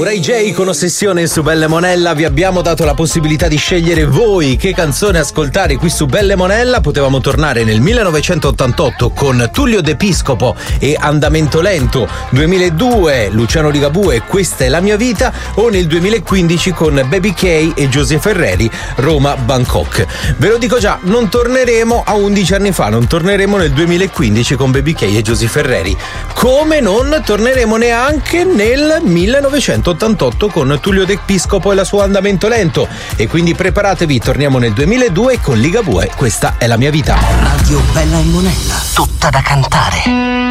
Ray J con Ossessione su Belle Monella. Vi abbiamo dato la possibilità di scegliere voi che canzone ascoltare qui su Belle Monella. Potevamo tornare nel 1988 con Tullio De Piscopo e Andamento Lento, 2002 Luciano Ligabue, Questa è la mia vita, o nel 2015 con Baby K e Giuseppe Ferreri, Roma Bangkok. Ve lo dico già, non torneremo a 11 anni fa, non torneremo nel 2015 con Baby K e Giuseppe Ferreri, come non torneremo neanche nel 1988 con Tullio De Piscopo e la sua Andamento Lento. E quindi preparatevi, torniamo nel 2002 con Ligabue, Questa è la mia vita. Radio Bella e Monella, tutta da cantare.